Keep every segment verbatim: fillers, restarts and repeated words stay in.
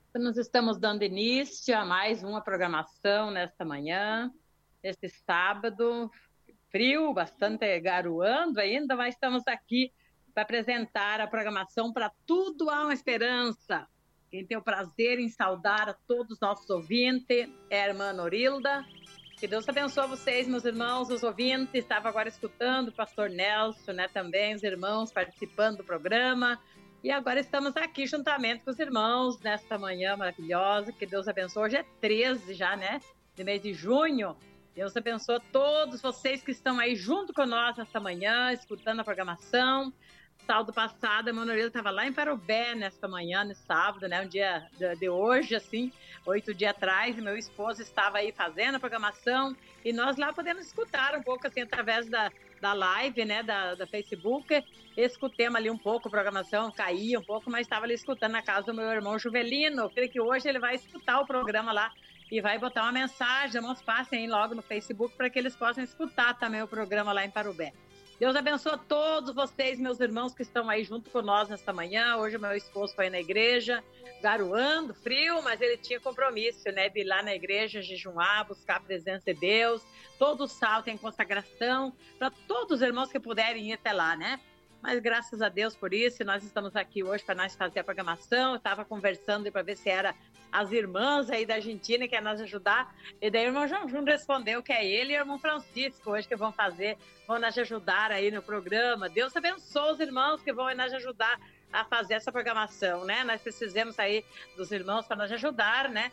Nós estamos dando início a mais uma programação nesta manhã, este sábado, frio, bastante garoando ainda, mas estamos aqui para apresentar a programação para Tudo Há uma Esperança. Quem tem o prazer em saudar a todos os nossos ouvintes é a irmã Norilda. Que Deus abençoe vocês, meus irmãos, os ouvintes. Estava agora escutando o pastor Nelson, né, também os irmãos participando do programa. E agora estamos aqui juntamente com os irmãos nesta manhã maravilhosa. Que Deus abençoe. Hoje é treze já, né? De mês de junho. Deus abençoe todos vocês que estão aí junto com nós nesta manhã, escutando a programação. Sábado passado, a Manuela estava lá em Parobé nesta manhã, no sábado, né? Um dia de, de hoje, assim, oito dias atrás, e meu esposo estava aí fazendo a programação. E nós lá podemos escutar um pouco, assim, através da, da live, né? Da, da Facebook. Escutemos ali um pouco a programação, caía um pouco, mas estava ali escutando na casa do meu irmão Juvelino. Eu creio que hoje ele vai escutar o programa lá e vai botar uma mensagem. Irmãos, passem aí logo no Facebook para que eles possam escutar também o programa lá em Parobé. Deus abençoe a todos vocês, meus irmãos que estão aí junto com nós nesta manhã. Hoje meu esposo foi na igreja, garoando, frio, mas ele tinha compromisso, né, de ir lá na igreja, jejuar, buscar a presença de Deus. Todo sábado tem consagração para todos os irmãos que puderem ir até lá, né? Mas graças a Deus por isso, nós estamos aqui hoje para nós fazer a programação. Eu estava conversando para ver se era as irmãs aí da Argentina que ia nos ajudar. E daí o irmão João Júnior respondeu que é ele e o irmão Francisco hoje que vão fazer, vão nos ajudar aí no programa. Deus abençoe os irmãos que vão nos ajudar a fazer essa programação, né? Nós precisamos aí dos irmãos para nos ajudar, né?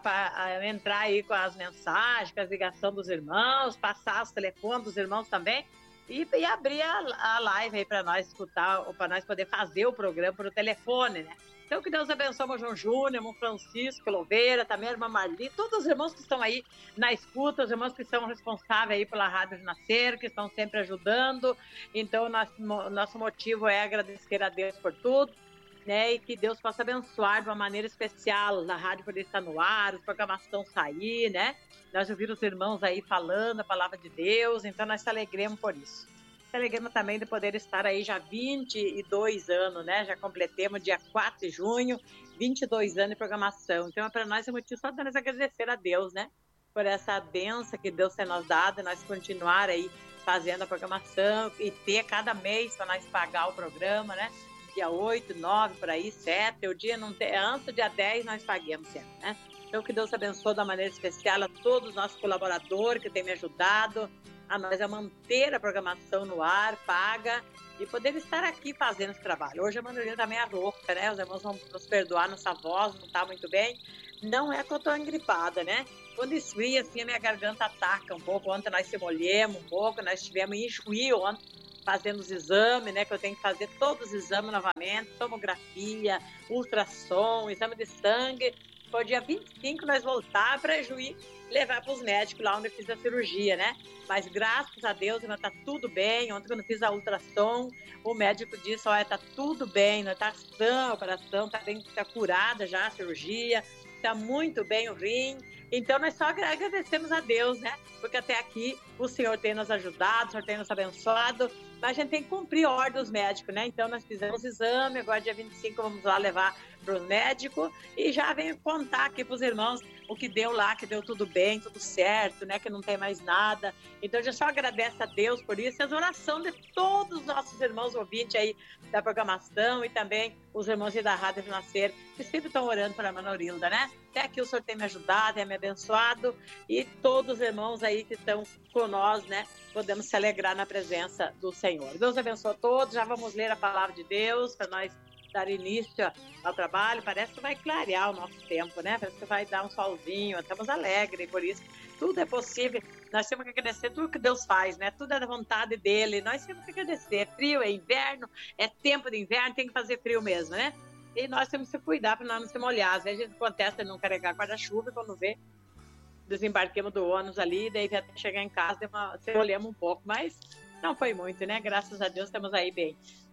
Para entrar aí com as mensagens, com a ligação dos irmãos, passar os telefones dos irmãos também. E, e abrir a, a live aí para nós escutar, ou para nós poder fazer o programa por telefone, né? Então, que Deus abençoe o João Júnior, o irmão Francisco Louveira, também a irmã Marli, todos os irmãos que estão aí na escuta, os irmãos que são responsáveis aí pela Rádio Renascer, que estão sempre ajudando. Então, nosso, nosso motivo é agradecer a Deus por tudo, né? E que Deus possa abençoar de uma maneira especial a rádio poder estar no ar, a programação sair, né? Nós ouvimos os irmãos aí falando a palavra de Deus, então nós se alegremos por isso. Se alegremos também de poder estar aí já há vinte e dois anos, né? Já completemos dia quatro de junho, vinte e dois anos de programação. Então, para nós é motivo só de nós agradecer a Deus, né? Por essa bênção que Deus tem nos dado, nós continuar aí fazendo a programação e ter cada mês para nós pagar o programa, né? Dia oito, nove, por aí, sete, o dia não tem, antes do dia dez nós pagamos sempre, né? Então, que Deus abençoe da maneira especial a todos os nossos colaboradores que têm me ajudado a nós a manter a programação no ar, paga, e poder estar aqui fazendo esse trabalho. Hoje a Manuela também é rouca, né? Os irmãos vão nos perdoar, nossa voz não está muito bem. Não é que eu estou engripada, né? Quando esfria, assim, a minha garganta ataca um pouco. Ontem nós se molhemos um pouco, nós tivemos em Juí ontem, fazendo os exames, né, que eu tenho que fazer todos os exames novamente, tomografia, ultrassom, exame de sangue. Foi dia vinte e cinco nós voltar para Juí, levar para os médicos lá onde eu fiz a cirurgia, né? Mas graças a Deus ainda tá tudo bem. Ontem quando eu fiz a ultrassom, o médico disse, olha, tá tudo bem, não tá sã a operação, tá bem, tá curada já a cirurgia, tá muito bem o rim. Então, nós só agradecemos a Deus, né? Porque até aqui o Senhor tem nos ajudado, o Senhor tem nos abençoado, mas a gente tem que cumprir a ordem dos médicos, né? Então, nós fizemos o exame, agora dia vinte e cinco vamos lá levar para o médico e já venho contar aqui para os irmãos o que deu lá, que deu tudo bem, tudo certo, né? Que não tem mais nada. Então, eu só agradeço a Deus por isso e as orações de todos os nossos irmãos ouvintes aí da programação e também os irmãos da Rádio Renascer, que sempre estão orando para a Manorilda, né? Até aqui o Senhor tem me ajudado, tem me abençoado e todos os irmãos aí que estão com nós, né? Podemos se alegrar na presença do Senhor. Deus abençoe a todos. Já vamos ler a palavra de Deus para nós dar início ao trabalho. Parece que vai clarear o nosso tempo, né? Parece que vai dar um solzinho. Estamos alegres por isso. Tudo é possível. Nós temos que agradecer tudo que Deus faz, né? Tudo é da vontade dele. Nós temos que agradecer. É frio, é inverno, é tempo de inverno, tem que fazer frio mesmo, né? E nós temos que cuidar para nós não se molhar. Às vezes a gente acontece de não carregar guarda-chuva, quando vê, desembarquemos do ônibus ali, daí até chegar em casa, se molhamos um pouco, mas não foi muito, né? Graças a Deus estamos aí bem.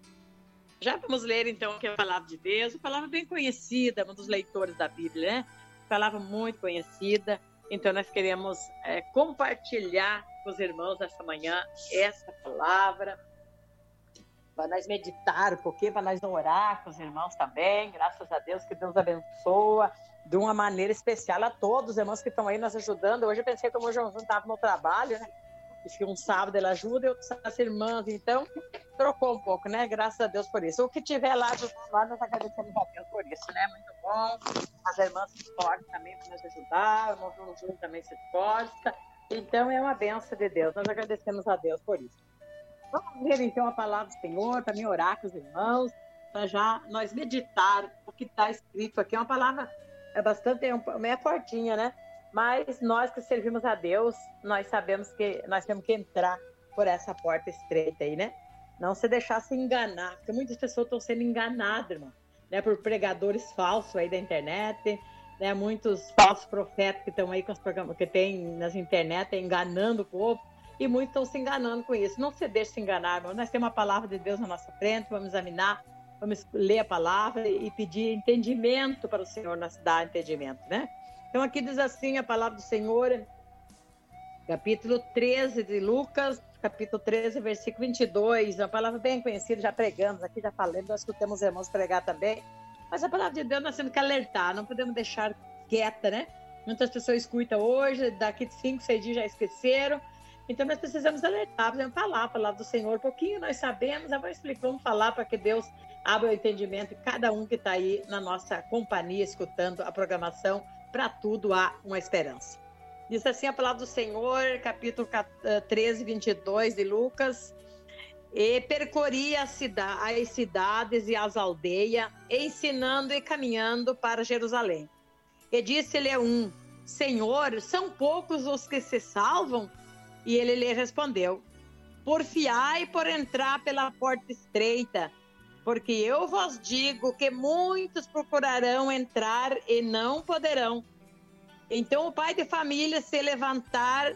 Já vamos ler, então, aqui a palavra de Deus, uma palavra bem conhecida, um dos leitores da Bíblia, né? Palavra muito conhecida, então nós queremos é, compartilhar com os irmãos essa manhã essa palavra. para nós meditar um pouquinho, para nós orar com os irmãos também. Graças a Deus, que Deus abençoa de uma maneira especial a todos os irmãos que estão aí nos ajudando. Hoje eu pensei que o meu Joãozinho estava no trabalho, né? Diz que um sábado ele ajuda e outro as irmãs, então trocou um pouco, né? Graças a Deus por isso. O que tiver lá, lá nós agradecemos a Deus por isso, né? Muito bom. As irmãs se esforçam também para nos ajudar, o irmão Joãozinho também se esforça. Então é uma bênção de Deus. Nós agradecemos a Deus por isso. Vamos ver então a palavra do Senhor, também orar com os irmãos, para já nós meditar o que está escrito aqui. É uma palavra é bastante, é meio fortinha, né? Mas nós que servimos a Deus, nós sabemos que nós temos que entrar por essa porta estreita aí, né? Não se deixar se enganar, porque muitas pessoas estão sendo enganadas, irmão, né? Por pregadores falsos aí da internet, né? Muitos falsos profetas que estão aí com os programas que tem nas internet enganando o povo, e muitos estão se enganando com isso. Não se deixe se enganar, irmão. Nós temos a palavra de Deus na nossa frente, vamos examinar, vamos ler a palavra e pedir entendimento para o Senhor nos dar entendimento, né? Então aqui diz assim a palavra do Senhor, capítulo treze de Lucas, capítulo treze, versículo vinte e dois, uma palavra bem conhecida, já pregamos aqui, já falamos, nós escutamos os irmãos pregar também, mas a palavra de Deus nós temos que alertar, não podemos deixar quieta, né? Muitas pessoas escutam hoje, daqui cinco, seis dias já esqueceram, então nós precisamos alertar, precisamos falar a palavra do Senhor, um pouquinho nós sabemos, eu vou explicar, vamos falar para que Deus abra o entendimento de cada um que está aí na nossa companhia, escutando a programação. Para tudo há uma esperança. Diz assim a palavra do Senhor, capítulo treze, vinte e dois de Lucas. E percorria as, cida- as cidades e as aldeias, ensinando e caminhando para Jerusalém. E disse-lhe um, Senhor, são poucos os que se salvam? E ele lhe respondeu, porfiai por entrar pela porta estreita, porque eu vos digo que muitos procurarão entrar e não poderão. Então o pai de família se levantar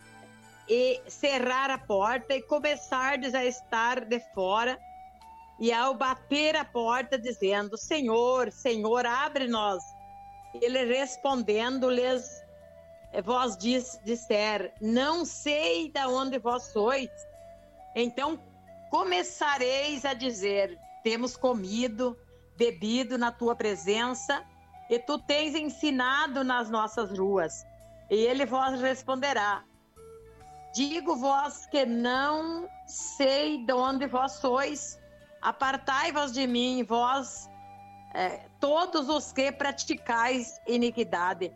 e cerrar a porta e começardes a estar de fora, e ao bater a porta dizendo, Senhor, Senhor, abre-nos. Ele respondendo-lhes, vós diz, disser, não sei de onde vós sois. Então começareis a dizer, temos comido, bebido na tua presença, e tu tens ensinado nas nossas ruas. E ele vos responderá, digo-vos que não sei de onde vós sois, apartai-vos de mim, vós, eh, todos os que praticais iniquidade.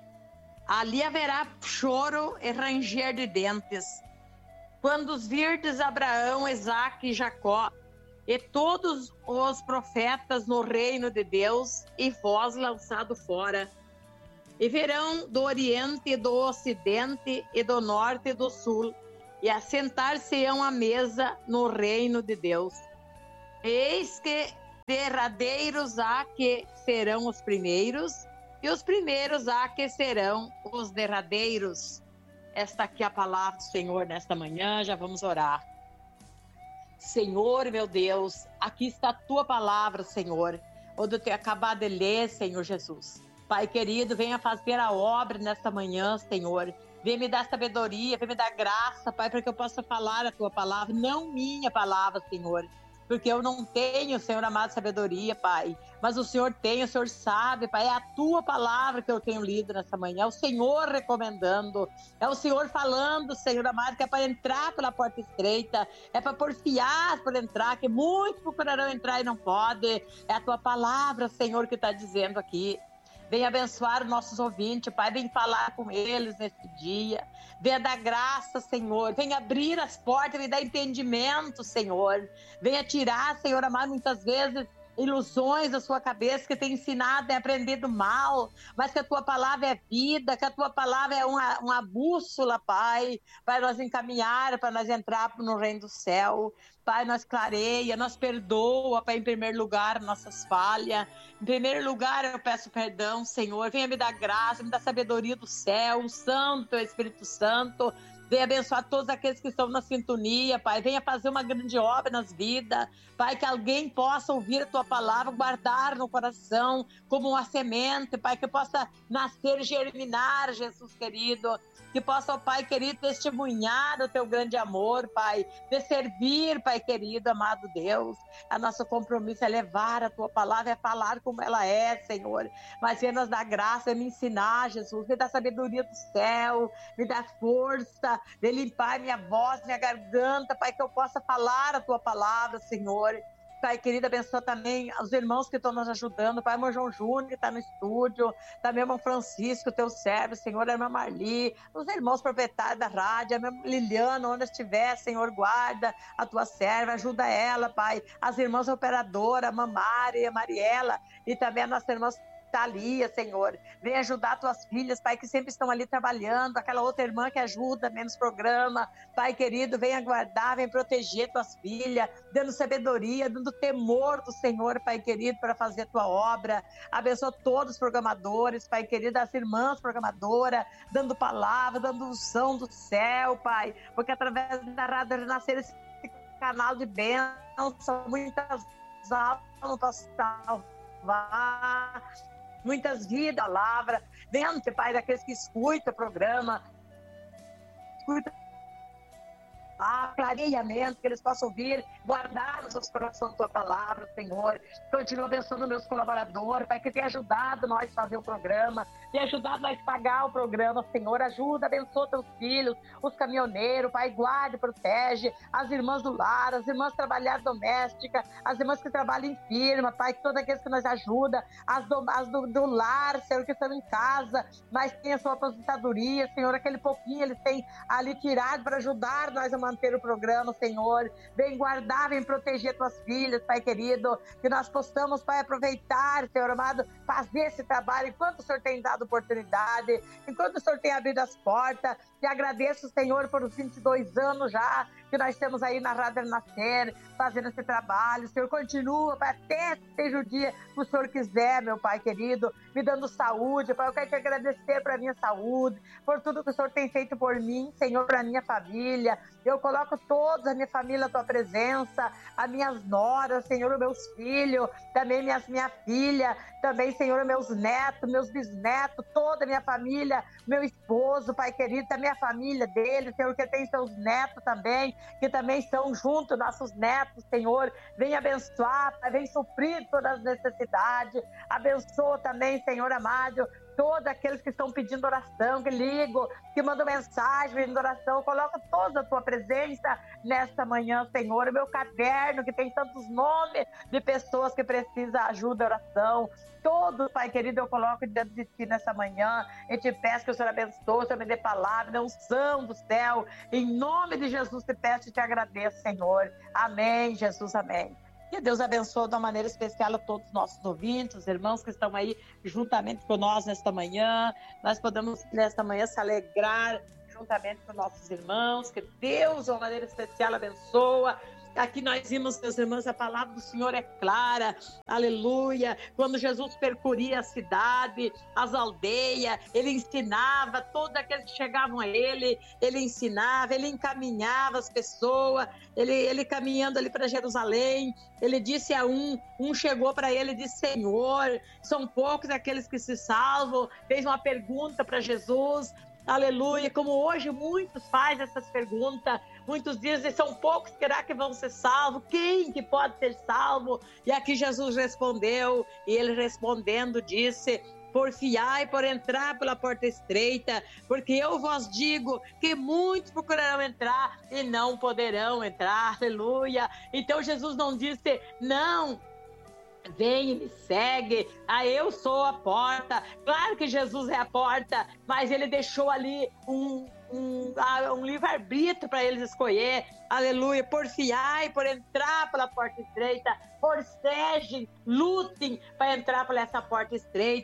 Ali haverá choro e ranger de dentes. Quando os virdes Abraão, Isaque e Jacó, e todos os profetas no reino de Deus, e vós lançado fora. E verão do oriente e do ocidente, e do norte e do sul, e assentar-se-ão à mesa no reino de Deus. Eis que derradeiros há que serão os primeiros, e os primeiros há que serão os derradeiros. Esta aqui é a palavra do Senhor nesta manhã, já vamos orar. Senhor, meu Deus, aqui está a tua palavra, Senhor, onde eu tenho acabado de ler, Senhor Jesus. Pai querido, venha fazer a obra nesta manhã, Senhor. Venha me dar sabedoria, venha me dar graça, Pai, para que eu possa falar a tua palavra, não minha palavra, Senhor. Porque eu não tenho, Senhor amado, sabedoria, Pai. Mas o Senhor tem, o Senhor sabe, Pai. É a tua palavra que eu tenho lido nessa manhã. É o Senhor recomendando. É o Senhor falando, Senhor amado, que é para entrar pela porta estreita. É para porfiar por entrar, que muitos procurarão entrar e não podem. É a tua palavra, Senhor, que está dizendo aqui. Venha abençoar os nossos ouvintes, Pai. Venha falar com eles neste dia. Venha dar graça, Senhor. Venha abrir as portas, venha dar entendimento, Senhor. Venha tirar, Senhor amado, muitas vezes ilusões da sua cabeça que tem ensinado e aprendido mal, mas que a tua palavra é vida, que a tua palavra é uma, uma bússola, Pai, para nós encaminhar, para nós entrar no reino do céu. Pai, nós clareia, nós perdoa, Pai, em primeiro lugar, nossas falhas. Em primeiro lugar, eu peço perdão, Senhor. Venha me dar graça, me dar sabedoria do céu, o Santo, o Espírito Santo. Venha abençoar todos aqueles que estão na sintonia, Pai. Venha fazer uma grande obra nas vidas. Pai, que alguém possa ouvir a Tua palavra, guardar no coração como uma semente, Pai, que possa nascer, germinar, Jesus querido. Que possa, ó Pai querido, testemunhar o Teu grande amor, Pai. De servir, Pai querido, amado Deus. A nosso compromisso é levar a Tua palavra, é falar como ela é, Senhor. Mas venha nos dar graça, me ensinar, Jesus. Me dar sabedoria do céu, me dar força, de limpar minha voz, minha garganta, Pai, que eu possa falar a Tua palavra, Senhor. Pai querido, abençoa também os irmãos que estão nos ajudando, Pai, irmão João Júnior, que está no estúdio, também irmão Francisco, teu servo, Senhor, a irmã Marli, os irmãos proprietários da rádio, a irmã Liliana, onde estiver, Senhor, guarda a tua serva, ajuda ela, Pai, as irmãs operadoras, a irmã Mari, a Mariela, e também a nossa irmã Thalia, Senhor, vem ajudar tuas filhas, Pai, que sempre estão ali trabalhando, aquela outra irmã que ajuda menos programa, Pai querido, vem aguardar, vem proteger tuas filhas, dando sabedoria, dando temor do Senhor, Pai querido, para fazer a tua obra. Abençoa todos os programadores, Pai querido, as irmãs programadoras, dando palavra, dando unção do céu, Pai, porque através da Rádio Renascer, esse canal de bênção, muitas almas para salvar, muitas vidas, palavra, vendo, Pai, daqueles que escutam o programa, escutam a clareamento, que eles possam ouvir, guardar nos seus corações a tua palavra, Senhor. Continua abençoando meus colaboradores, Pai, que tem ajudado nós a fazer o programa, tem ajudado nós a pagar o programa, Senhor. Ajuda, abençoa teus filhos, os caminhoneiros, Pai, guarde, protege, as irmãs do lar, as irmãs trabalhadoras domésticas, as irmãs que trabalham em firma, Pai, que todas aqueles que nos ajudam, as, do, as do, do lar, Senhor, que estão em casa, mas tem a sua aposentadoria, Senhor, aquele pouquinho eles têm ali tirado para ajudar nós a manter o programa, Senhor. Vem guardar, vem proteger tuas filhas, Pai querido, que nós possamos, Pai, aproveitar, Senhor amado, fazer esse trabalho enquanto o Senhor tem dado oportunidade, enquanto o Senhor tem abrido as portas. Te agradeço, Senhor, por os vinte e dois anos já que nós temos aí na Rádio Renascer, fazendo esse trabalho. O Senhor continua, Pai, até seja o dia que o Senhor quiser, meu Pai querido, me dando saúde, Pai. Eu quero te agradecer por minha saúde, por tudo que o Senhor tem feito por mim, Senhor, para minha família. Eu coloco toda a minha família à tua presença, as minhas noras, Senhor, os meus filhos, também minhas, minha filha, também, Senhor, meus netos, meus bisnetos, toda a minha família, meu esposo, Pai querido, também a família dele, Senhor, que tem seus netos também, que também estão junto, nossos netos, Senhor. Vem abençoar, Pai, vem suprir todas as necessidades. Abençoa também, Senhor amado, todos aqueles que estão pedindo oração, que ligam, que mandam mensagem pedindo oração. Coloca toda a tua presença nesta manhã, Senhor. O meu caderno, que tem tantos nomes de pessoas que precisam ajuda, oração. Todos, Pai querido, eu coloco diante de Ti nessa manhã. Eu te peço que o Senhor abençoe, o Senhor me dê palavra, dê unção do céu. Em nome de Jesus te peço e te agradeço, Senhor. Amém, Jesus, amém. Que Deus abençoe de uma maneira especial a todos os nossos ouvintes, os irmãos que estão aí juntamente com nós nesta manhã. Nós podemos, nesta manhã, se alegrar juntamente com nossos irmãos. Que Deus, de uma maneira especial, abençoa. Aqui nós vimos, meus irmãos, a palavra do Senhor é clara, aleluia. Quando Jesus percorria a cidade, as aldeias, ele ensinava, todos aqueles que chegavam a ele, ele ensinava, ele encaminhava as pessoas, ele, ele caminhando ali para Jerusalém, ele disse a um, um chegou para ele e disse: Senhor, são poucos aqueles que se salvam, fez uma pergunta para Jesus. Aleluia, como hoje muitos fazem essas perguntas, muitos dizem, são poucos, será que vão ser salvos? Quem que pode ser salvo? E aqui Jesus respondeu, e ele respondendo disse: porfiai por entrar pela porta estreita, porque eu vos digo que muitos procurarão entrar e não poderão entrar, aleluia. Então Jesus não disse, não, vem e me segue, ah, eu sou a porta. Claro que Jesus é a porta, mas ele deixou ali um, um, um livre-arbítrio para eles escolher, aleluia. Porfiai por entrar pela porta estreita, forcejem, lutem para entrar por essa porta estreita.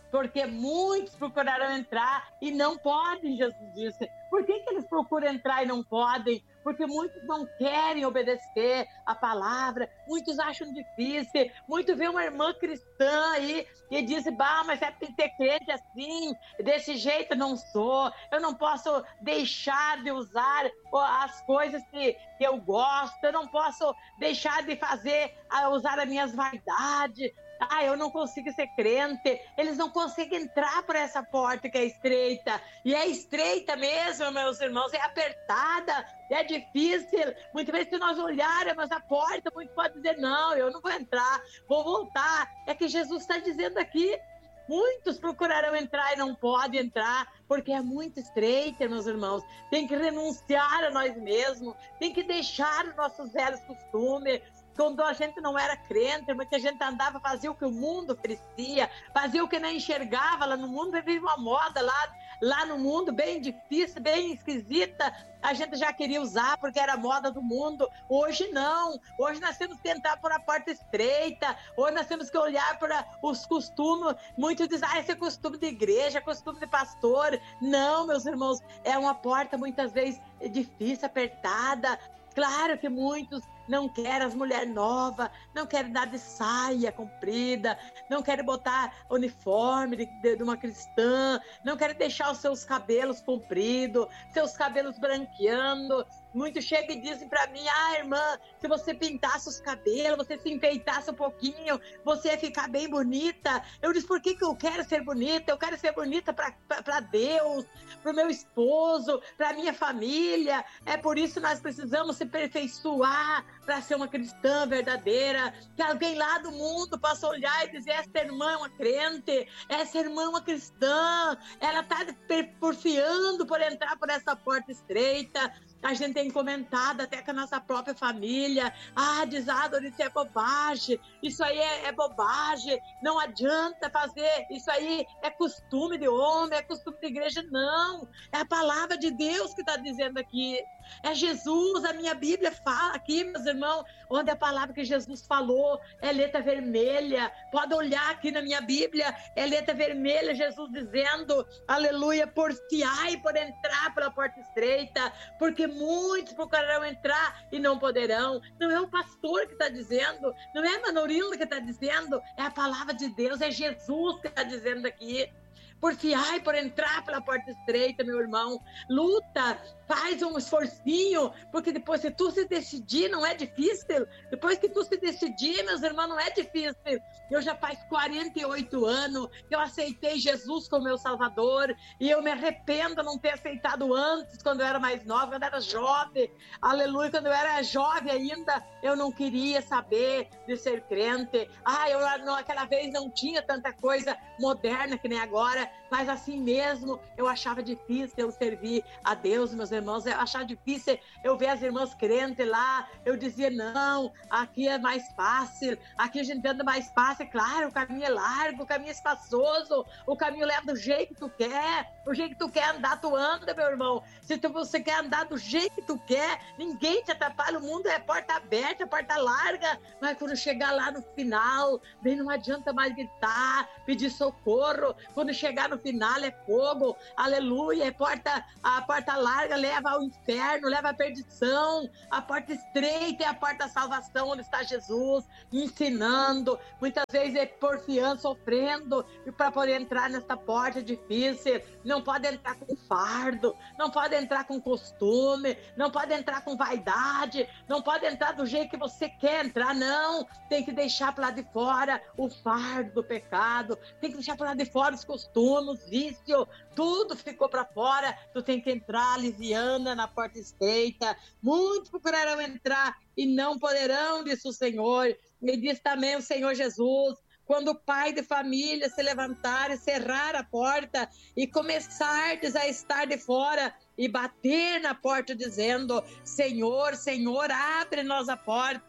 porque muitos procuraram entrar e não podem, Jesus disse. Por que que eles procuram entrar e não podem? Porque muitos não querem obedecer a palavra, muitos acham difícil, muitos vê uma irmã cristã aí e dizem, bah, mas é tem que ser crente assim, desse jeito eu não sou, eu não posso deixar de usar as coisas que, que eu gosto, eu não posso deixar de fazer, usar as minhas vaidades. Ah, eu não consigo ser crente. Eles não conseguem entrar por essa porta que é estreita. E é estreita mesmo, meus irmãos, é apertada, é difícil. Muitas vezes, se nós olharmos a porta, muitos podem dizer, não, eu não vou entrar, vou voltar. É que Jesus está dizendo aqui, muitos procurarão entrar e não podem entrar, porque é muito estreita, meus irmãos. Tem que renunciar a nós mesmos, tem que deixar os nossos velhos costumes. Quando a gente não era crente, muita gente andava, fazia o que o mundo oferecia, fazia o que não enxergava lá no mundo, vivia uma moda lá, lá no mundo, bem difícil, bem esquisita, a gente já queria usar porque era moda do mundo. Hoje não, hoje nós temos que entrar por a porta estreita, hoje nós temos que olhar para os costumes. Muitos dizem, ah, esse é costume de igreja, costume de pastor. Não, meus irmãos, é uma porta muitas vezes difícil, apertada. Claro que muitos não querem as mulheres novas, não querem dar de saia comprida, não querem botar uniforme de, de, de uma cristã, não querem deixar os seus cabelos compridos, seus cabelos branqueando. Muitos chegam e dizem para mim, ah, irmã, se você pintasse os cabelos, você se enfeitasse um pouquinho, você ia ficar bem bonita. Eu disse, por que que eu quero ser bonita? Eu quero ser bonita para Deus, para o meu esposo, para a minha família. É por isso que nós precisamos se aperfeiçoar para ser uma cristã verdadeira. Que alguém lá do mundo possa olhar e dizer, essa irmã é uma crente, essa irmã é uma cristã, ela está porfiando por entrar por essa porta estreita. A gente tem comentado até com a nossa própria família. Ah, diz, ah, Dona, isso é bobagem. Isso aí é, é bobagem. Não adianta fazer. Isso aí é costume de homem, é costume de igreja. Não. É a palavra de Deus que está dizendo aqui. É Jesus. A minha Bíblia fala aqui, meus irmãos, onde a palavra que Jesus falou é letra vermelha. Pode olhar aqui na minha Bíblia. É letra vermelha, Jesus dizendo, aleluia, porfiai por entrar pela porta estreita, porque muitos procurarão entrar e não poderão. Não é o pastor que está dizendo, não é a Manurila que está dizendo, é a palavra de Deus, é Jesus que está dizendo aqui. Porfiai por entrar pela porta estreita, meu irmão. Luta, faz um esforcinho, porque depois se tu se decidir, não é difícil. Depois que tu se decidir, meus irmãos, não é difícil. Eu já faz quarenta e oito anos que eu aceitei Jesus como meu Salvador, e eu me arrependo de não ter aceitado antes, quando eu era mais nova, quando eu era jovem. Aleluia, quando eu era jovem ainda, eu não queria saber de ser crente. Ah, eu naquela vez não tinha tanta coisa moderna que nem agora, mas assim mesmo eu achava difícil eu servir a Deus, meus irmãos. Eu achava difícil eu ver as irmãs crentes lá. Eu dizia, não, aqui é mais fácil, aqui a gente anda mais fácil. Claro, o caminho é largo, o caminho é espaçoso, o caminho leva do jeito que tu quer, o jeito que tu quer andar, tu anda, meu irmão. Se tu, você quer andar do jeito que tu quer, ninguém te atrapalha, o mundo é porta aberta, porta larga, mas quando chegar lá no final, bem, não adianta mais gritar, pedir socorro. Quando chegar no final é fogo, aleluia, é porta, a porta larga leva ao inferno, leva à perdição, a porta estreita é a porta da salvação, onde está Jesus ensinando. Muitas vezes é porfiando, sofrendo para poder entrar nesta porta difícil. Não pode entrar com fardo, não pode entrar com costume, não pode entrar com vaidade, não pode entrar do jeito que você quer entrar, não. Tem que deixar para lá de fora o fardo do pecado, tem que deixar para lá de fora os costumes, vício, tudo ficou para fora. Tu tem que entrar aliviana na porta estreita. Muitos procurarão entrar e não poderão, disse o Senhor. E diz também o Senhor Jesus, quando o pai de família se levantar e cerrar a porta e começardes a estar de fora e bater na porta dizendo, Senhor, Senhor, abre-nos a porta.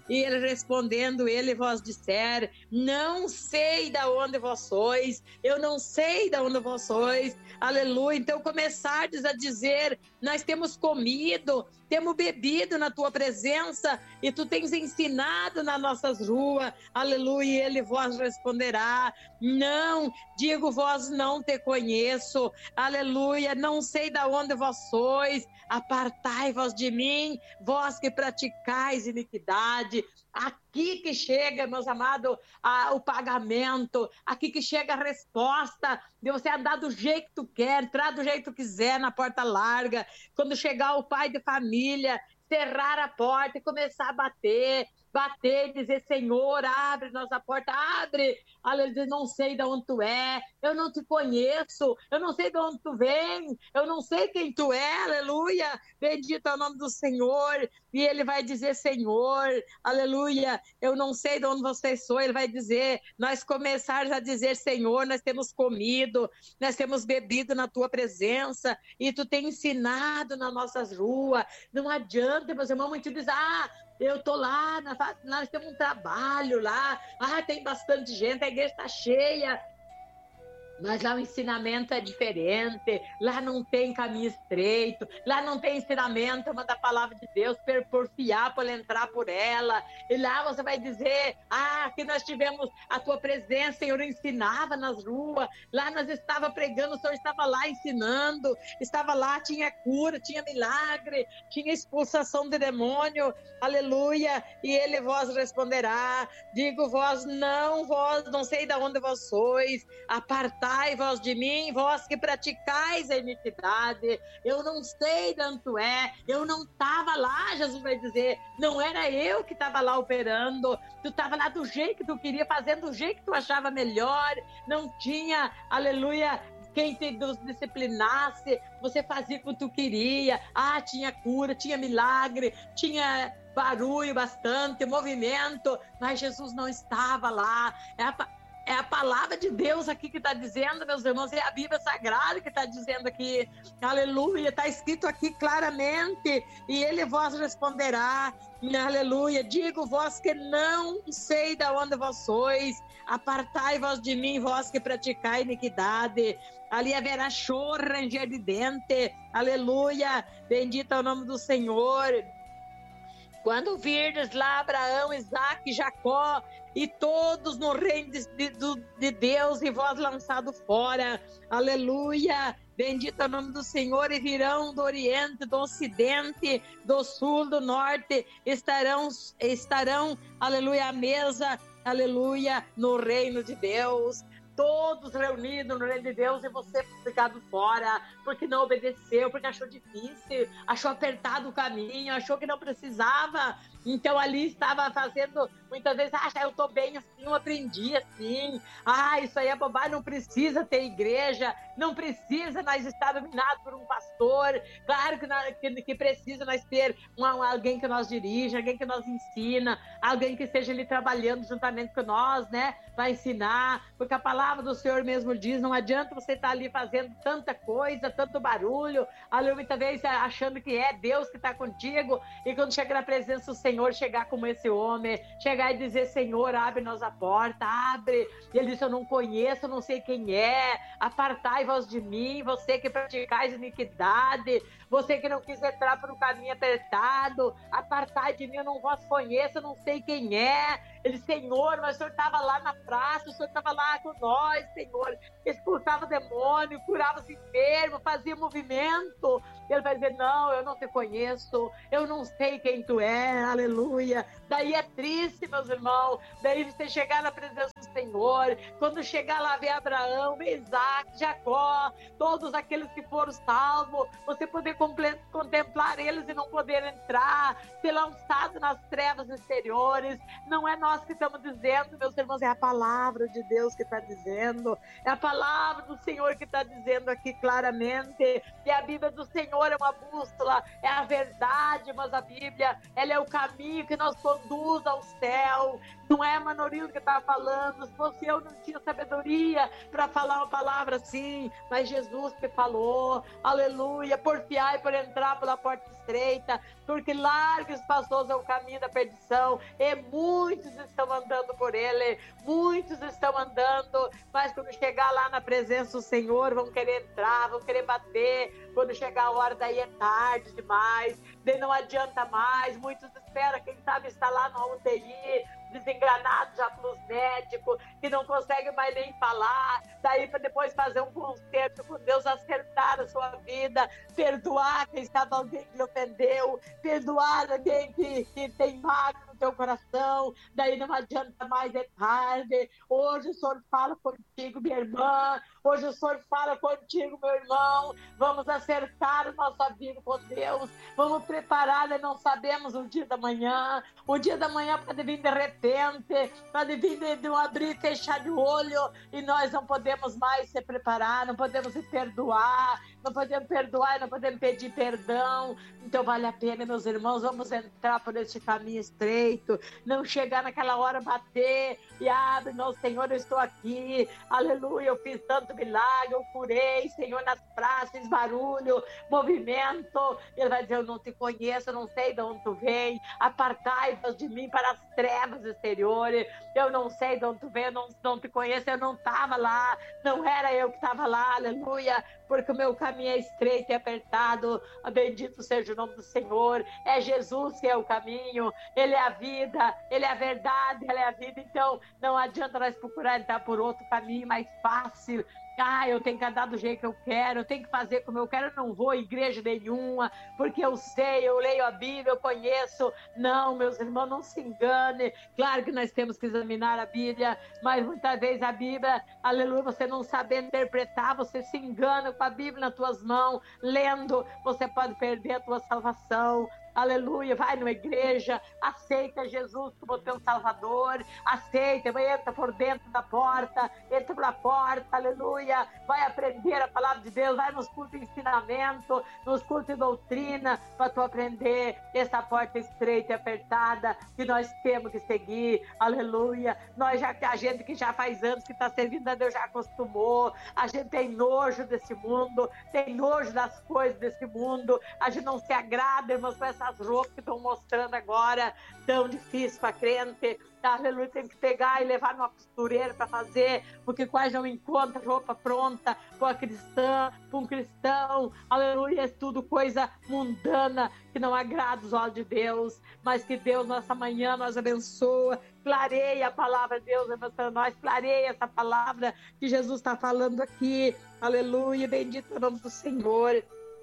E ele respondendo, ele vos disser, não sei da onde vós sois, eu não sei da onde vós sois, aleluia. Então começardes a dizer, nós temos comido, temos bebido na tua presença, e tu tens ensinado nas nossas ruas, aleluia. E ele vos responderá, não, digo vós não te conheço, aleluia, não sei da onde vós sois, apartai-vos de mim, vós que praticais iniquidade. Aqui que chega, meus amados, a, o pagamento, aqui que chega a resposta de você andar do jeito que tu quer, entrar do jeito que tu quiser, na porta larga. Quando chegar o pai de família, cerrar a porta e começar a bater, bater e dizer, Senhor, abre nossa porta, abre. Aleluia, não sei de onde tu é, eu não te conheço, eu não sei de onde tu vem, eu não sei quem tu é, aleluia. Bendito é o nome do Senhor. E ele vai dizer, Senhor, aleluia, eu não sei de onde vocês são. Ele vai dizer, nós começarmos a dizer, Senhor, nós temos comido, nós temos bebido na tua presença, e tu tem ensinado nas nossas ruas. Não adianta, meus irmãos, muito dizer, ah, eu tô lá, nós, nós temos um trabalho lá, ah, tem bastante gente, a igreja está cheia. Mas lá o ensinamento é diferente, lá não tem caminho estreito, lá não tem ensinamento, uma da palavra de Deus, porfiar para entrar por ela. E lá você vai dizer, ah, que nós tivemos a tua presença, Senhor, ensinava nas ruas, lá nós estava pregando, o Senhor estava lá ensinando, estava lá, tinha cura, tinha milagre, tinha expulsação de demônio, aleluia. E ele vos responderá, digo vós, não, vós, não sei de onde vós sois, apartai vós de mim, vós que praticais a iniquidade. Eu não sei de onde tu é, eu não estava lá, Jesus vai dizer, não era eu que estava lá operando, tu estava lá do jeito que tu queria, fazendo do jeito que tu achava melhor, não tinha, aleluia, quem te disciplinasse, você fazia como tu queria, ah, tinha cura, tinha milagre, tinha barulho bastante, movimento, mas Jesus não estava lá. É a É a palavra de Deus aqui que está dizendo, meus irmãos, é a Bíblia Sagrada que está dizendo aqui, aleluia, está escrito aqui claramente, e ele vos responderá, aleluia, digo vós que não sei de onde vós sois, apartai-vos de mim, vós que praticai iniquidade, ali haverá choro, ranger de dente, aleluia, bendito é o nome do Senhor. Quando virdes lá Abraão, Isaque, Jacó e todos no reino de, de, de Deus e vós lançado fora, aleluia, bendito é o nome do Senhor, e virão do oriente, do ocidente, do sul, do norte, estarão, estarão, aleluia, à mesa, aleluia, no reino de Deus. Todos reunidos no reino de Deus e você ficado fora, porque não obedeceu, porque achou difícil, achou apertado o caminho, achou que não precisava. Então ali estava fazendo, muitas vezes, ah, eu estou bem assim, eu aprendi assim, ah, isso aí é bobagem, não precisa ter igreja, não precisa nós estar dominados por um pastor, claro que, nós, que, que precisa nós ter um, alguém que nós dirija, alguém que nos ensina, alguém que esteja ali trabalhando juntamente com nós, né, para ensinar, porque a palavra do Senhor mesmo diz, não adianta você estar ali fazendo tanta coisa, tanto barulho, ali muitas vezes achando que é Deus que está contigo, e quando chega na presença do Senhor, chegar como esse homem, chegar e dizer, Senhor, abre-nos a porta, abre, e ele disse, eu não conheço, eu não sei quem é, apartai-vos de mim, você que praticais iniquidade, você que não quis entrar por um caminho apertado, apartai de mim, eu não vos conheço, eu não sei quem é. Ele, Senhor, mas o Senhor estava lá na praça, o Senhor estava lá com nós, Senhor, expulsava demônio, curava os enfermos, fazia movimento. Ele vai dizer, não, eu não te conheço, eu não sei quem tu é, aleluia. Daí é triste, meus irmãos, daí você chegar na presença do Senhor, quando chegar lá ver Abraão, Isaac, Jacó, todos aqueles que foram salvos, você poder contemplar eles e não poder entrar, ser lançado nas trevas exteriores. Não é nós que estamos dizendo, meus irmãos, é a palavra de Deus que está dizendo, é a palavra do Senhor que está dizendo aqui claramente, e a Bíblia do Senhor é uma bússola, é a verdade, mas a Bíblia, ela é o caminho que nos conduz ao céu. Não é Manolino que está falando, Se fosse eu, não tinha sabedoria para falar uma palavra assim, mas Jesus me falou, aleluia, porfiai por entrar pela porta estreita, porque largo e espaçoso é o caminho da perdição, e muitos estão andando por ele, muitos estão andando, mas quando chegar lá na presença do Senhor, vão querer entrar, vão querer bater, quando chegar a hora daí é tarde demais, daí não adianta mais, muitos esperam, quem sabe está lá no U T I, desengranados já pelos médicos, que não conseguem mais nem falar, daí para depois fazer um concerto com Deus, acertar a sua vida, perdoar quem sabe alguém que lhe ofendeu, perdoar alguém que, que tem mágoa no teu coração, daí não adianta mais, é tarde. Hoje o Senhor fala contigo, minha irmã, hoje o Senhor fala contigo, meu irmão, vamos acertar a nossa vida com Deus, vamos preparar, e não sabemos o dia da manhã, o dia da manhã pode vir de repente, pode vir de, de um abrir e fechar de olho, e nós não podemos mais se preparar, não podemos se perdoar, não podemos perdoar, não podemos pedir perdão. Então vale a pena, meus irmãos, vamos entrar por este caminho estreito, não chegar naquela hora, bater e abre, não, Senhor, eu estou aqui, aleluia, eu fiz tanto milagre, eu curei, Senhor, nas praças, barulho, movimento. Ele vai dizer, eu não te conheço, eu não sei de onde tu vem, apartai-vos de mim para as trevas exteriores, eu não sei de onde tu vem, eu não, não te conheço, eu não estava lá, não era eu que estava lá, aleluia, porque o meu caminho é estreito e apertado, bendito seja o nome do Senhor, é Jesus que é o caminho, Ele é a vida, Ele é a verdade, Ele é a vida. Então não adianta nós procurar entrar por outro caminho mais fácil. Ah, eu tenho que andar do jeito que eu quero, eu tenho que fazer como eu quero, eu não vou em igreja nenhuma, porque eu sei, eu leio a Bíblia, eu conheço. Não, meus irmãos, não se engane. Claro que nós temos que examinar a Bíblia, mas muitas vezes a Bíblia, aleluia, você não sabe interpretar, você se engana com a Bíblia nas tuas mãos, lendo, você pode perder a tua salvação. Aleluia, vai numa igreja, aceita Jesus como teu Salvador, aceita, entra por dentro da porta, entra pela porta, aleluia, vai aprender a palavra de Deus, vai nos cultos de ensinamento, nos cultos de doutrina, para tu aprender essa porta estreita e apertada que nós temos que seguir, aleluia. Nós já, a gente que já faz anos que está servindo a Deus já acostumou, a gente tem nojo desse mundo, tem nojo das coisas desse mundo, a gente não se agrada, irmãos, com essa as roupas que estão mostrando agora, tão difícil para crente, aleluia, tem que pegar e levar numa costureira para fazer, porque quase não encontra roupa pronta para a cristã, para um cristão, aleluia, é tudo coisa mundana, que não agrada os olhos de Deus, mas que Deus, nessa manhã, nos abençoa, clareia a palavra de Deus para nós, clareia essa palavra que Jesus está falando aqui, aleluia, bendito é o nome do Senhor.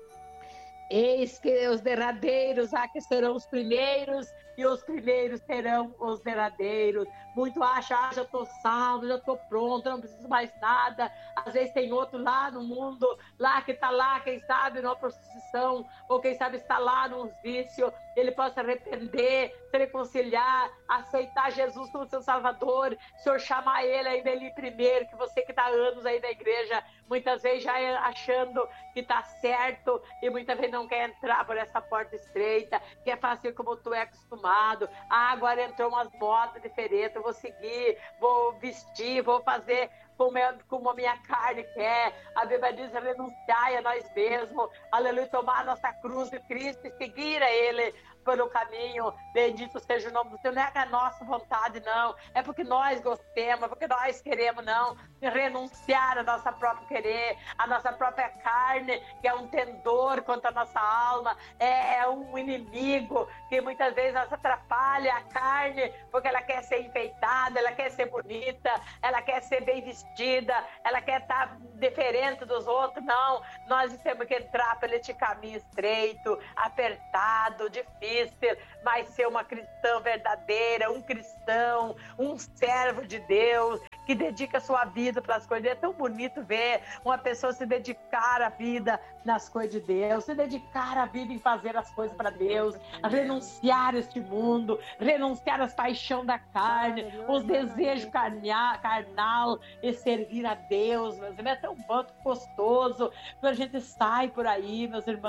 Eis que os derradeiros ah, que serão os primeiros, e os primeiros serão os derradeiros. Muito acha, ah, já estou salvo, já estou pronto, não preciso mais nada. Às vezes tem outro lá no mundo, lá que está lá, quem sabe, numa prostituição, ou quem sabe está lá num vício, ele possa arrepender, se reconciliar, aceitar Jesus como seu Salvador, o Senhor chamar ele ainda ali primeiro, que você que está há anos aí na igreja, muitas vezes já achando que está certo, e muitas vezes não quer entrar por essa porta estreita, quer fazer como tu é acostumado. Ah, agora entrou umas modas diferentes, eu vou seguir, vou vestir, vou fazer como, eu, como a minha carne quer. A Bíblia diz, renunciai a nós mesmos, aleluia, tomar a nossa cruz de Cristo e seguir a Ele pelo caminho, bendito seja o nome do Senhor. Não é a nossa vontade, não, é porque nós gostemos, é porque nós queremos, não, renunciar a nossa própria querer, a nossa própria carne, que é um tendor contra a nossa alma, é, é um inimigo que muitas vezes nos atrapalha a carne, porque ela quer ser enfeitada, ela quer ser bonita, ela quer ser bem vestida, ela quer estar diferente dos outros. Não, nós temos que entrar por este caminho estreito, apertado, difícil, mas ser uma cristã verdadeira, um cristão, um servo de Deus, que dedica a sua vida para as coisas. É tão bonito ver uma pessoa se dedicar a vida nas coisas de Deus, se dedicar a vida em fazer as coisas para Deus, renunciar a este mundo, renunciar às paixões da carne, os desejos carnal, carnal e servir a Deus, meus irmãos. É tão bom, gostoso, quando a gente sai por aí, meus irmãos,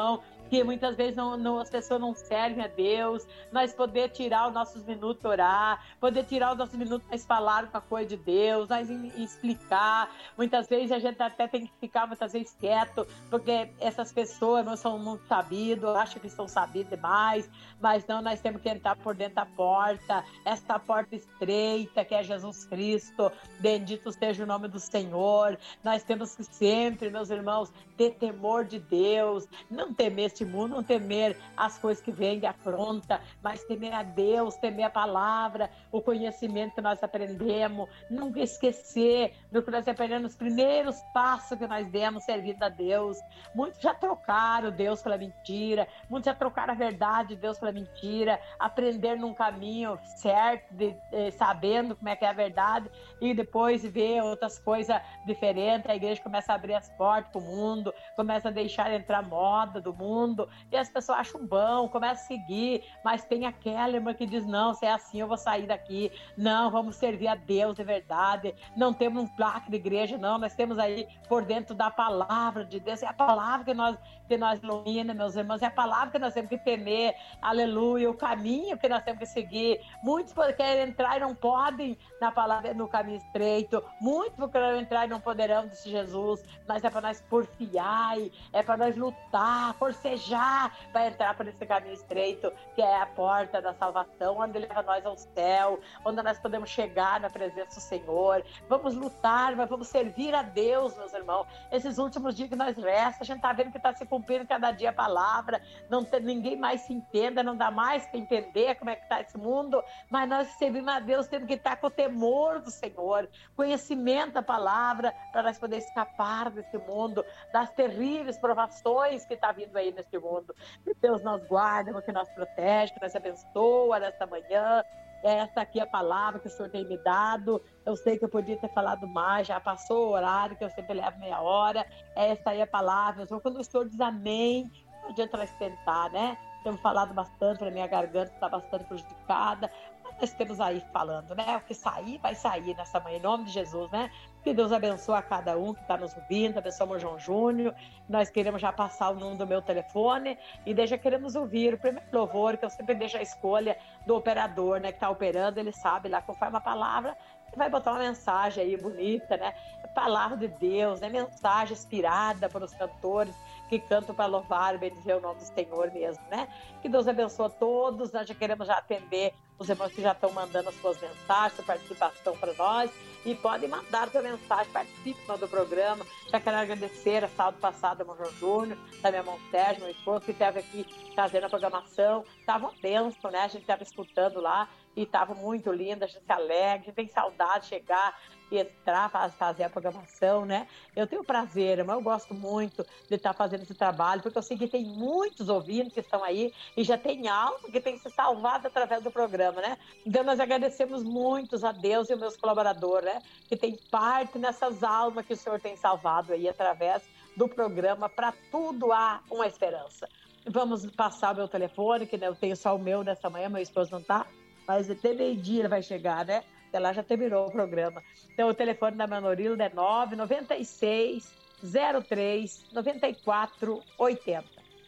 que muitas vezes não, não, as pessoas não servem a Deus, nós poder tirar os nossos minutos orar, poder tirar os nossos minutos nós falar com a coisa de Deus, nós explicar. Muitas vezes a gente até tem que ficar muitas vezes quieto, porque essas pessoas não são muito sabidas, acham que são sabidas demais, mas não, nós temos que entrar por dentro da porta, essa porta estreita que é Jesus Cristo, bendito seja o nome do Senhor. Nós temos que sempre, meus irmãos, ter temor de Deus, não temer este mundo, não temer as coisas que vêm de afronta, mas temer a Deus, temer a palavra, o conhecimento que nós aprendemos, nunca esquecer do que nós aprendemos nos primeiros passos que nós demos servindo a Deus. Muitos já trocaram Deus pela mentira, muitos já trocaram a verdade de Deus pela mentira, aprender num caminho certo, de, de, sabendo como é que é a verdade, e depois ver outras coisas diferentes. A igreja começa a abrir as portas para o mundo, começa a deixar entrar moda do mundo, e as pessoas acham bom, começam a seguir, mas tem aquela irmã que diz, não, se é assim eu vou sair daqui, não, vamos servir a Deus de verdade, não temos um placo de igreja, não, nós temos aí por dentro da palavra de Deus, é a palavra que nós, que nós ilumina, meus irmãos, é a palavra que nós temos que temer, aleluia, o caminho que nós temos que seguir. Muitos querem entrar e não podem na palavra, no caminho estreito, muitos querem entrar e não poderão, disse Jesus, mas é para nós porfiar, é para nós lutar, forcejar para entrar por esse caminho estreito, que é a porta da salvação, onde leva nós ao céu, onde nós podemos chegar na presença do Senhor. Vamos lutar, mas vamos servir a Deus, meus irmãos. Esses últimos dias que nós resta, a gente está vendo que está se cumprindo cada dia a palavra, não tem, ninguém mais se entenda, não dá mais para entender como é que está esse mundo, mas nós servimos a Deus, temos que estar com o temor do Senhor, conhecimento da palavra, para nós poder escapar desse mundo, das terríveis provações que está vindo aí neste mundo. Que Deus nos guarda, que nos protege, que nos abençoa nesta manhã. Essa aqui é a palavra que o Senhor tem me dado. Eu sei que eu podia ter falado mais, já passou o horário, que eu sempre levo meia hora. Essa aí é a palavra. Então, quando o Senhor diz amém, não adianta nós tentar, né? Temos falado bastante, a minha garganta está bastante prejudicada, mas nós temos aí falando, né? O que sair, vai sair nessa manhã, em nome de Jesus, né? Que Deus abençoe a cada um que está nos ouvindo, abençoe o João Júnior. Nós queremos já passar o número do meu telefone e deixa queremos ouvir o primeiro louvor, que eu sempre deixo a escolha do operador, né? Que está operando, ele sabe lá, conforme a palavra, ele vai botar uma mensagem aí bonita, né? Palavra de Deus, né? Mensagem inspirada para os cantores que cantam para louvar e bendizer o nome do Senhor mesmo, né? Que Deus abençoe a todos. Nós já queremos já atender os irmãos que já estão mandando as suas mensagens, sua participação para nós, e podem mandar sua mensagem, participem do programa. Já quero agradecer a sábado passado ao João Júnior, da minha irmã Sérgio, meu esposo, que esteve aqui fazendo a programação. Estava uma bênção, né? A gente estava escutando lá e estava muito linda, a gente se alegra, a gente tem saudade de chegar e entrar, fazer a programação, né? Eu tenho prazer, mas eu gosto muito de estar fazendo esse trabalho, porque eu sei que tem muitos ouvintes que estão aí e já tem alma que tem se salvado através do programa, né? Então nós agradecemos muito a Deus e os meus colaboradores, né? Que tem parte nessas almas que o Senhor tem salvado aí através do programa. Para tudo há uma esperança. Vamos passar o meu telefone, que eu tenho só o meu nessa manhã, meu esposo não está, mas até meio-dia ele vai chegar, né? Até lá já terminou o programa. Então, o telefone da Manorilo é nove nove seis, zero três, nove quatro oito zero.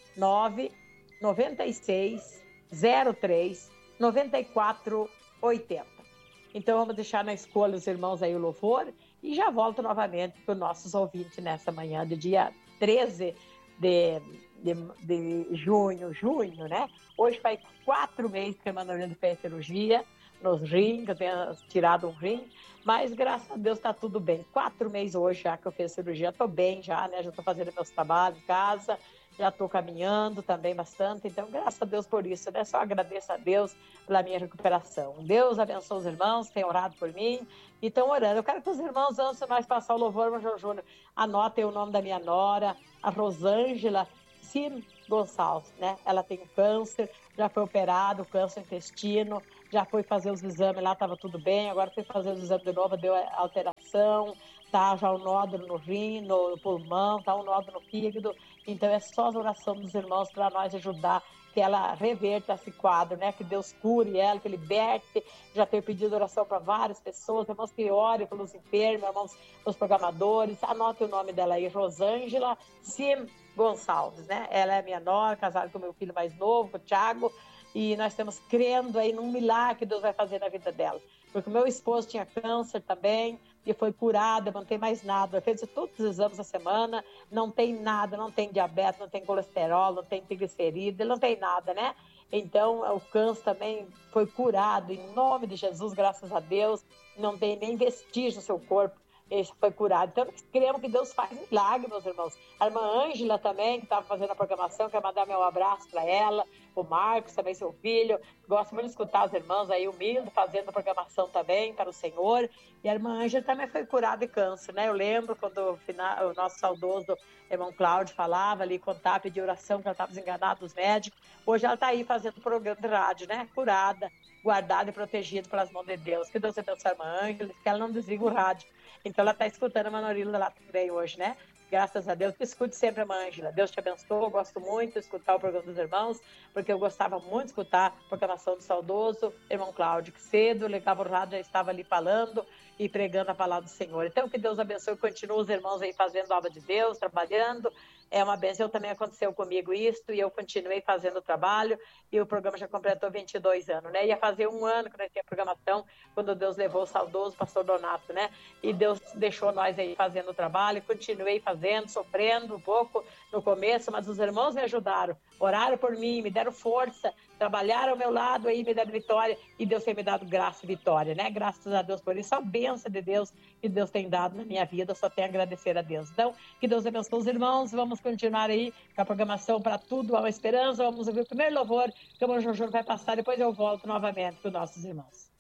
nove nove seis, zero três, nove quatro oito zero. Então, vamos deixar na escolha os irmãos aí o louvor e já volto novamente para os nossos ouvintes nessa manhã de dia treze de, de, de junho, junho, né? Hoje faz quatro meses que a Manorilo fez cirurgia nos rins, que eu tenho tirado um rim, mas graças a Deus está tudo bem. Quatro meses hoje já que eu fiz cirurgia, estou bem já, né? Já estou fazendo meus trabalhos em casa, já estou caminhando também bastante, então graças a Deus por isso, né? Só agradeço a Deus pela minha recuperação. Deus abençoe os irmãos que têm orado por mim e estão orando. Eu quero que os irmãos, antes de mais passar o louvor, meu João Júnior, anotem o nome da minha nora, a Rosângela Ciro Gonçalves, né? Ela tem câncer, já foi operado, câncer intestino, já foi fazer os exames lá, estava tudo bem, agora foi fazer os exames de novo, deu alteração, tá já um nódulo no rim, no pulmão, tá um nódulo no fígado, então é só a oração dos irmãos para nós ajudar, que ela reverta esse quadro, né? Que Deus cure ela, que liberte. Já tenho pedido oração para várias pessoas, irmãos que orem pelos enfermos, irmãos, os programadores. Anote o nome dela aí, Rosângela Sim Gonçalves, né? Ela é minha nora, casada com o meu filho mais novo, com o Thiago, e nós estamos crendo aí num milagre que Deus vai fazer na vida dela. Porque o meu esposo tinha câncer também, e foi curado, não tem mais nada. Fez todos os exames na semana, não tem nada, não tem diabetes, não tem colesterol, não tem triglicerídeos, não tem nada, né? Então, o câncer também foi curado, em nome de Jesus, graças a Deus, não tem nem vestígio no seu corpo. Esse foi curado. Então, nós cremos que Deus faz milagre, meus irmãos. A irmã Ângela também, que estava fazendo a programação, quero mandar meu abraço para ela. O Marcos, também seu filho. Gosto muito de escutar as irmãs aí, humilde, fazendo a programação também para o Senhor. E a irmã Ângela também foi curada de câncer, né? Eu lembro quando o, final, o nosso saudoso irmão Cláudio falava ali, contava, pedia oração, que ela estava desenganada dos médicos. Hoje ela está aí fazendo programa de rádio, né? Curada, guardada e protegida pelas mãos de Deus. Que Deus abençoe a irmã Ângela, que ela não desliga o rádio. Então, ela está escutando a Manorila lá também hoje, né? Graças a Deus. Escute sempre a irmã Ângela. Deus te abençoe. Eu gosto muito de escutar o programa dos irmãos, porque eu gostava muito de escutar a programação do saudoso irmão Cláudio, que cedo ligava o rádio, já estava ali falando e pregando a palavra do Senhor. Então, que Deus abençoe e continue os irmãos aí fazendo a obra de Deus, trabalhando. É uma bênção. Também aconteceu comigo isso, e eu continuei fazendo o trabalho, e o programa já completou vinte e dois anos, né? Ia fazer um ano que nós tínhamos a programação, quando Deus levou o saudoso pastor Donato, né? E Deus deixou nós aí fazendo o trabalho, continuei fazendo, sofrendo um pouco no começo, mas os irmãos me ajudaram, oraram por mim, me deram força, trabalharam ao meu lado aí, me deram vitória, e Deus tem me dado graça e vitória, né? Graças a Deus por isso, a bênção de Deus que Deus tem dado na minha vida, eu só tenho a agradecer a Deus. Então, que Deus abençoe os irmãos, vamos continuar aí com a programação para tudo, há uma esperança, vamos ouvir o primeiro louvor, que o irmão Jojo vai passar, depois eu volto novamente com os nossos irmãos.